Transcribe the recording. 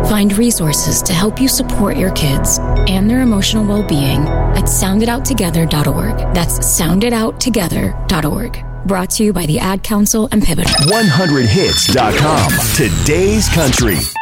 Find resources to help you support your kids and their emotional well-being at soundidouttogether.org. That's soundidouttogether.org. Brought to you by the Ad Council and Pivotal. 100hits.com. Today's country.